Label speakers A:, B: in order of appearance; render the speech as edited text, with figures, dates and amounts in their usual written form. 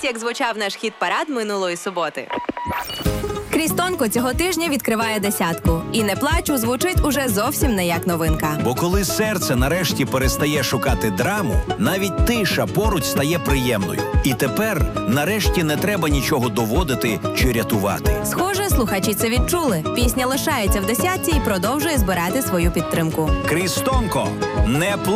A: Ось як звучав наш хіт-парад минулої суботи.
B: Крістонко цього тижня відкриває десятку. І «Не плачу» звучить уже зовсім не як новинка.
C: Бо коли серце нарешті перестає шукати драму, навіть тиша поруч стає приємною. І тепер нарешті не треба нічого доводити чи рятувати.
B: Схоже, слухачі це відчули. Пісня лишається в десятці і продовжує збирати свою підтримку.
C: Крістонко, не